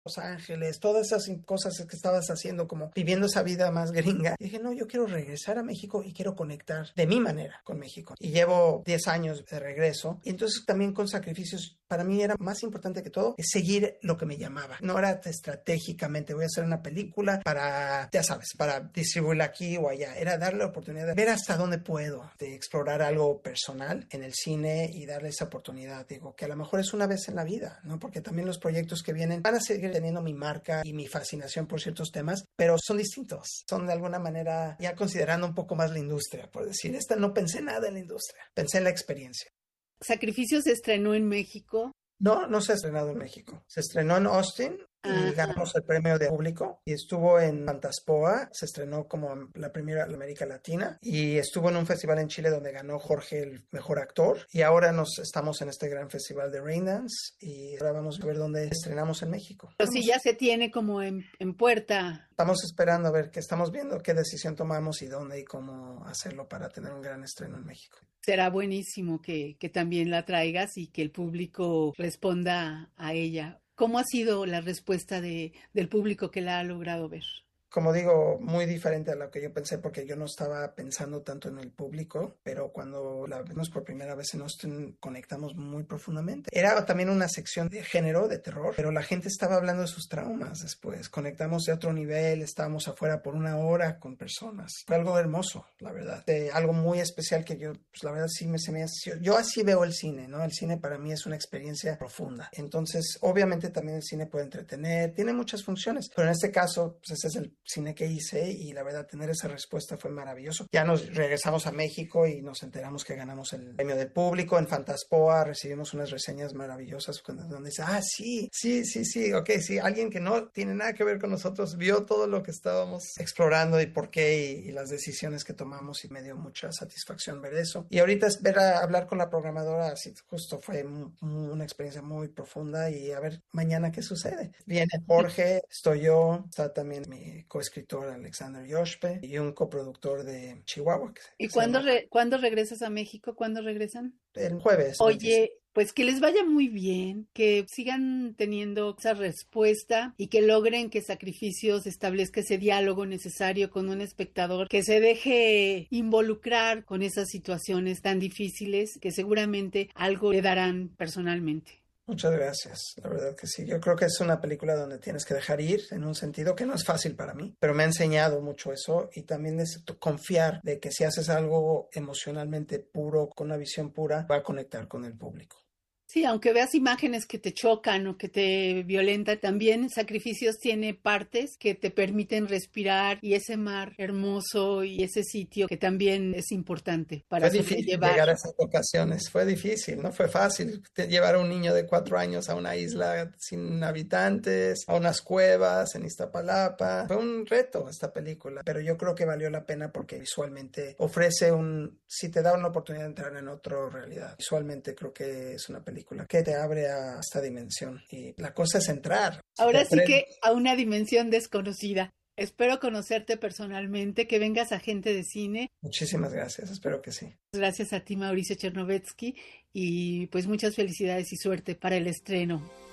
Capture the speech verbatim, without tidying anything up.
Los Ángeles, todas esas cosas que estabas haciendo, como viviendo esa vida más gringa. Y dije, no, yo quiero regresar a México y quiero conectar de mi manera con México. Y llevo diez años de regreso. Y entonces también con Sacrificios, para mí era más importante que todo, es seguir lo que me llamaba. No era estratégicamente, voy a hacer una película para, ya sabes, para distribuirla aquí o allá. Era darle la oportunidad de ver hasta dónde puedo, de explorar algo personal en el cine y darle esa oportunidad. Digo, que a lo mejor es una vez en la vida, ¿no? Porque también los proyectos que vienen van a seguir teniendo mi marca y mi fascinación por ciertos temas, pero son distintos. Son de alguna manera ya considerando un poco más la industria, por decir, esta no pensé nada en la industria, pensé en la experiencia. ¿Sacrificios se estrenó en México? No, no se ha estrenado en México. Se estrenó en Austin y Ajá. ganamos el premio de público y estuvo en Fantaspoa, se estrenó como la primera en América Latina y estuvo en un festival en Chile donde ganó Jorge el mejor actor y ahora nos estamos en este gran festival de Raindance y ahora vamos a ver dónde estrenamos en México. Pero sí ya se tiene como en, en puerta. Estamos esperando a ver qué estamos viendo, qué decisión tomamos y dónde y cómo hacerlo para tener un gran estreno en México. Será buenísimo que, que también la traigas y que el público responda a ella. ¿Cómo ha sido la respuesta de, del público que la ha logrado ver? Como digo, muy diferente a lo que yo pensé porque yo no estaba pensando tanto en el público, pero cuando la vimos por primera vez en Austin conectamos muy profundamente. Era también una sección de género, de terror, pero la gente estaba hablando de sus traumas después. Conectamos de otro nivel, estábamos afuera por una hora con personas. Fue algo hermoso, la verdad. De algo muy especial que yo, pues la verdad sí me, se me hace... Yo así veo el cine, ¿no? El cine para mí es una experiencia profunda. Entonces, obviamente también el cine puede entretener, tiene muchas funciones, pero en este caso, pues ese es el cine que hice y la verdad tener esa respuesta fue maravilloso. Ya nos regresamos a México y nos enteramos que ganamos el premio del público en Fantaspoa, recibimos unas reseñas maravillosas donde dice, ah, sí, sí, sí, sí, ok, sí, alguien que no tiene nada que ver con nosotros vio todo lo que estábamos explorando y por qué y, y las decisiones que tomamos y me dio mucha satisfacción ver eso. Y ahorita es ver a hablar con la programadora, así justo fue m- una experiencia muy profunda y a ver mañana qué sucede. Viene Jorge, estoy yo, está también mi coescritor Alexander Yoshpe y un coproductor de Chihuahua. Que ¿Y se cuándo, llama, re, cuándo regresas a México? ¿Cuándo regresan? el jueves veinticinco. Oye, pues que les vaya muy bien, que sigan teniendo esa respuesta y que logren que Sacrificios establezca ese diálogo necesario con un espectador que se deje involucrar con esas situaciones tan difíciles que seguramente algo le darán personalmente. Muchas gracias, la verdad que sí. Yo creo que es una película donde tienes que dejar ir en un sentido que no es fácil para mí, pero me ha enseñado mucho eso y también es confiar de que si haces algo emocionalmente puro, con una visión pura, va a conectar con el público. Sí, aunque veas imágenes que te chocan o que te violentan, también Sacrificios tiene partes que te permiten respirar y ese mar hermoso y ese sitio que también es importante para Fue difícil sobrellevar. llegar a esas ocasiones, fue difícil, no fue fácil te- llevar a un niño de cuatro años a una isla sin habitantes, a unas cuevas en Iztapalapa. Fue un reto esta película, pero yo creo que valió la pena porque visualmente ofrece un, si te da una oportunidad de entrar en otra realidad, visualmente creo que es una película que te abre a esta dimensión y la cosa es entrar. Si te Ahora sí atreves, que a una dimensión desconocida. Espero conocerte personalmente, que vengas a Gente de Cine. muchísimas gracias, espero que sí. Gracias a ti, Mauricio Chernovetsky, y pues muchas felicidades y suerte para el estreno.